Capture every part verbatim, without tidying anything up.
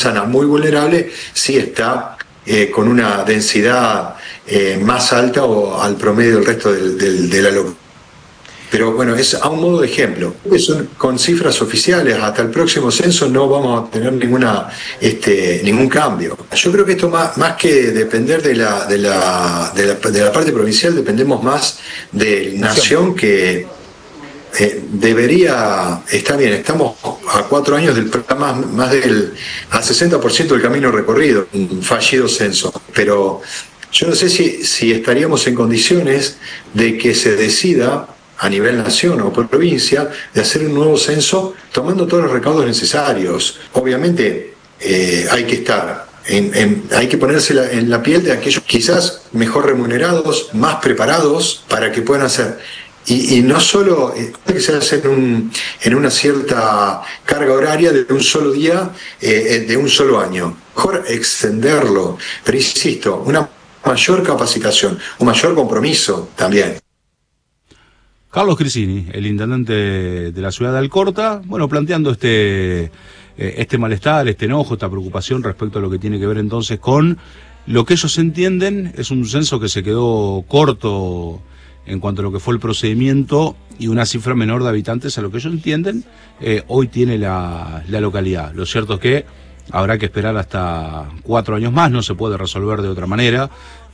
zona muy vulnerable sí está eh, con una densidad eh, más alta o al promedio del resto del, del, de la localidad. Pero bueno, es a un modo de ejemplo. Son con cifras oficiales, hasta el próximo censo no vamos a tener ninguna, este, ningún cambio. Yo creo que esto más, más que depender de la, de, la, de, la, de la parte provincial, dependemos más de Nación que eh, debería, está bien, estamos a cuatro años del más, más del al sesenta por ciento del camino recorrido, un fallido censo, pero yo no sé si, si estaríamos en condiciones de que se decida a nivel nación o provincia, de hacer un nuevo censo tomando todos los recaudos necesarios. Obviamente eh, hay que estar, en, en, hay que ponerse la, en la piel de aquellos quizás mejor remunerados, más preparados para que puedan hacer. Y, y no solo eh, que se hace en, un, en una cierta carga horaria de un solo día, eh, de un solo año. Mejor extenderlo, pero insisto, una mayor capacitación, un mayor compromiso también. Carlos Crisini, el intendente de la ciudad de Alcorta, bueno, planteando este, este malestar, este enojo, esta preocupación respecto a lo que tiene que ver entonces con lo que ellos entienden es un censo que se quedó corto en cuanto a lo que fue el procedimiento y una cifra menor de habitantes a lo que ellos entienden eh, hoy tiene la, la localidad. Lo cierto es que habrá que esperar hasta cuatro años más, no se puede resolver de otra manera.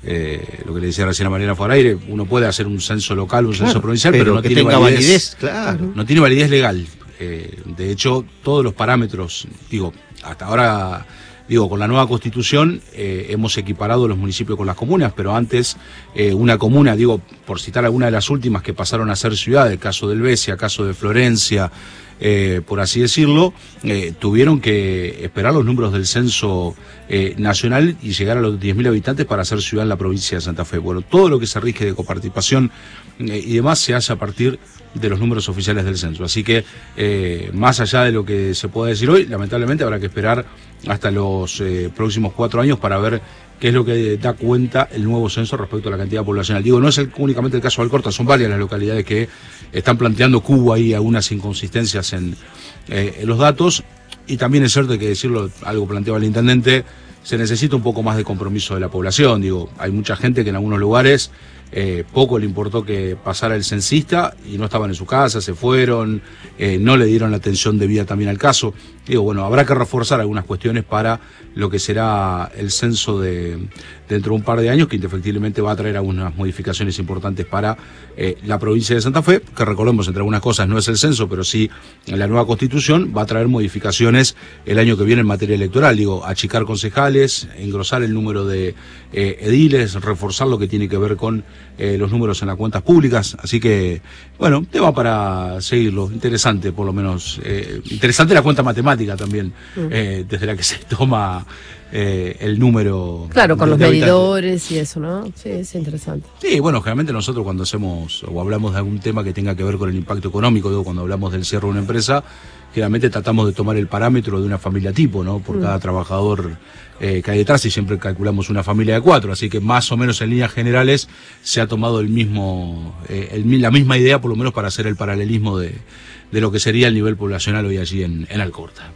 Eh, lo que le decía recién a Mariana Foraire, uno puede hacer un censo local, un censo claro, provincial, pero, pero no que tiene tenga validez, validez claro. no tiene validez legal. Eh, de hecho, todos los parámetros, digo, hasta ahora, digo, con la nueva constitución eh, hemos equiparado los municipios con las comunas, pero antes eh, una comuna, digo, por citar alguna de las últimas que pasaron a ser ciudad, el caso del Besia, el caso de Florencia, Eh, por así decirlo, eh, tuvieron que esperar los números del censo eh, nacional y llegar a los diez mil habitantes para ser ciudad en la provincia de Santa Fe. Bueno, todo lo que se rige de coparticipación eh, y demás se hace a partir de los números oficiales del censo. Así que, eh, más allá de lo que se pueda decir hoy, lamentablemente habrá que esperar hasta los eh, próximos cuatro años para ver qué es lo que da cuenta el nuevo censo respecto a la cantidad poblacional. Digo, no es el, únicamente el caso de Alcorta, son varias las localidades que están planteando que hubo ahí algunas inconsistencias en, eh, en los datos, y también es cierto, hay que decirlo, algo planteaba el intendente, se necesita un poco más de compromiso de la población. Digo, hay mucha gente que en algunos lugares eh, poco le importó que pasara el censista y no estaban en su casa, se fueron, eh, no le dieron la atención debida también al caso. Digo, bueno, habrá que reforzar algunas cuestiones para lo que será el censo de dentro de un par de años, que indefectiblemente va a traer algunas modificaciones importantes para eh, la provincia de Santa Fe, que recordemos, entre algunas cosas, no es el censo, pero sí en la nueva constitución va a traer modificaciones el año que viene en materia electoral. Digo, achicar concejales, engrosar el número de eh, ediles, reforzar lo que tiene que ver con eh, los números en las cuentas públicas. Así que, bueno, tema para seguirlo. Interesante, por lo menos. Eh, interesante la cuenta matemática también, uh-huh. eh, desde la que se toma eh, el número. Claro, con de, los de medidores y eso, ¿no? Sí, es interesante. Sí, bueno, generalmente nosotros cuando hacemos o hablamos de algún tema que tenga que ver con el impacto económico, digo, cuando hablamos del cierre de una empresa, generalmente tratamos de tomar el parámetro de una familia tipo, ¿no? Por uh-huh. cada trabajador eh, que hay detrás, y siempre calculamos una familia de cuatro, así que más o menos en líneas generales se ha tomado el mismo, eh, el, la misma idea, por lo menos para hacer el paralelismo de, de lo que sería el nivel poblacional hoy allí en, en Alcorta.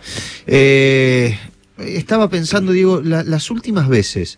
Eh, estaba pensando, Diego, la, las últimas veces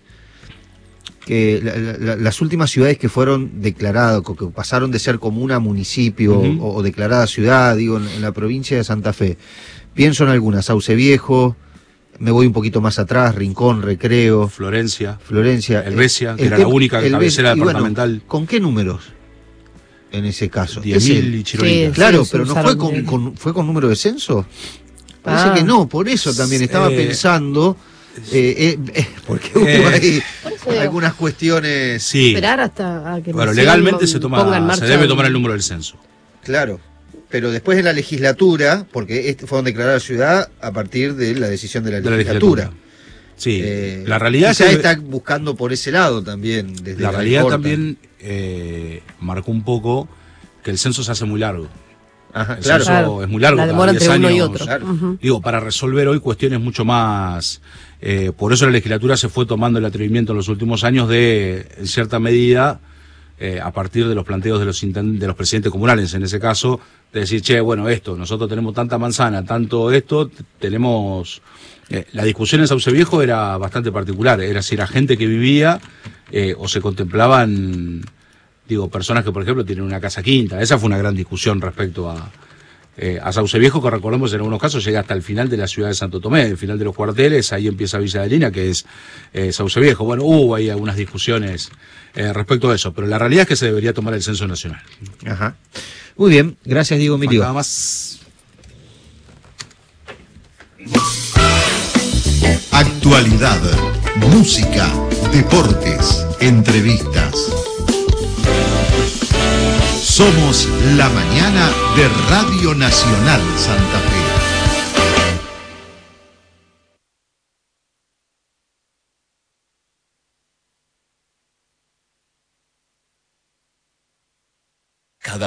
que la, la, las últimas ciudades que fueron declaradas, que pasaron de ser comuna a municipio uh-huh. o, o declarada ciudad, digo, en, en la provincia de Santa Fe, pienso en algunas: Sauce Viejo, me voy un poquito más atrás, Rincón, Recreo, Florencia, Florencia, Helvecia, que era la única cabecera departamental. Bueno, ¿con qué números en ese caso? diez mil y Chiroita. Sí, claro, sí, pero no fue con, con, fue con número de censo. Parece Ah. que no, por eso también estaba Eh, pensando, eh, eh, eh, porque hubo Eh, ahí digo, algunas cuestiones. Sí. esperar hasta a que Bueno, Nación legalmente se ponga en toma, marcha se debe un- tomar el número del censo. Claro, pero después de la legislatura, porque este fueron declaradas ciudad a partir de la decisión de la De la legislatura. legislatura. Sí, Eh, la realidad quizá es que está buscando por ese lado también. Desde la realidad Alcorta. también eh, marcó un poco que el censo se hace muy largo. Ajá, El claro. censo Claro. es muy largo. La cada demora diez entre uno y años, otro. claro. Ujú. Digo, para resolver hoy cuestiones mucho más. Eh, por eso la legislatura se fue tomando el atrevimiento en los últimos años de, en cierta medida, eh, a partir de los planteos de los, de los presidentes comunales, en ese caso, de decir, che, bueno, esto, nosotros tenemos tanta manzana, tanto esto, tenemos... Eh, la discusión en Sauce Viejo era bastante particular, era si era gente que vivía eh, o se contemplaban, digo, personas que, por ejemplo, tienen una casa quinta. Esa fue una gran discusión respecto a... Eh, a Sauce Viejo, que recordemos en algunos casos llega hasta el final de la ciudad de Santo Tomé, el final de los cuarteles, ahí empieza Villa de Lina, que es eh, Sauce Viejo. Bueno, hubo ahí algunas discusiones eh, respecto a eso, pero la realidad es que se debería tomar el censo nacional. Ajá. Muy bien, gracias Diego Emilio. Nada más. Actualidad, música, deportes, entrevistas. Somos la mañana de Radio Nacional Santa Fe.